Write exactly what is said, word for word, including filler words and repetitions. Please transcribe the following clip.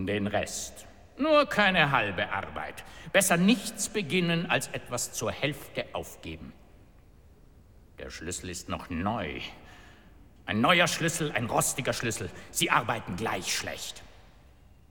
den Rest. Nur keine halbe Arbeit. Besser nichts beginnen, als etwas zur Hälfte aufgeben. Der Schlüssel ist noch neu. Ein neuer Schlüssel, ein rostiger Schlüssel. Sie arbeiten gleich schlecht.